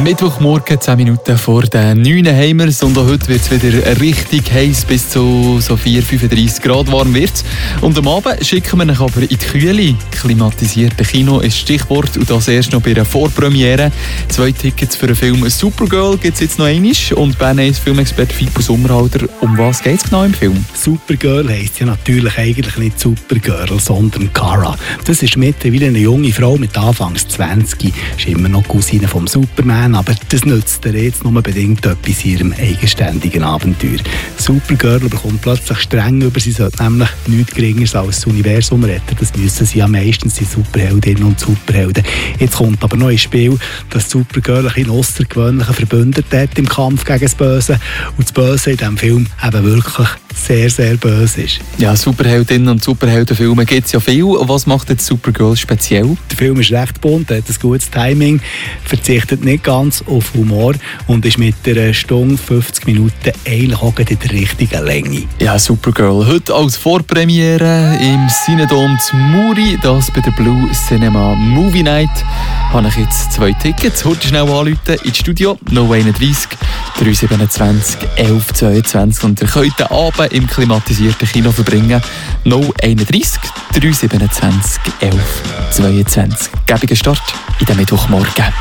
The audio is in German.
Mittwochmorgen, 10 Minuten vor den 9 haben wir es und auch heute wird es wieder richtig heiß, bis zu so 4-35 Grad warm wird. Und am Abend schicken wir euch aber in die Kühle. Klimatisierte Kino ist Stichwort und das erst noch bei einer Vorpremiere. 2 Tickets für den Film Supergirl gibt es jetzt noch einmal und Bernhard Filmexperte Fippo Sommerhalder. Um was geht es genau im Film? Supergirl heisst ja natürlich eigentlich nicht Supergirl, sondern Kara. Das ist mittlerweile eine junge Frau mit Anfangs 20. Ist immer noch Cousine vom Superman, aber das nützt ihr jetzt nur bedingt etwas in ihrem eigenständigen Abenteuer. Supergirl bekommt plötzlich streng über, sie sollte nämlich nichts Geringeres als das Universum retten. Das müssen sie ja meistens die Superheldinnen und Superhelden. Jetzt kommt aber noch ins Spiel, dass Supergirl einen außergewöhnlichen Verbündeten hat im Kampf gegen das Böse. Und das Böse in diesem Film eben wirklich sehr, sehr böse ist. Ja, Superheldinnen und Superheldenfilme gibt es ja viel. Was macht jetzt Supergirl speziell? Der Film ist recht bunt, hat ein gutes Timing, verzichtet nicht ganz auf Humor und ist mit einer Stunde 50 Minuten eigentlich auch in der richtigen Länge. Ja, Supergirl. Heute als Vorpremiere im Cinedom zu Muri, das bei der Blue Cinema Movie Night. Habe ich jetzt 2 Tickets. Heute schnell anrufen ins Studio 031 327 1122 und ihr könnt den Abend im klimatisierten Kino verbringen. 031 327 1122. Gäbiger Start in den Mittwochmorgen.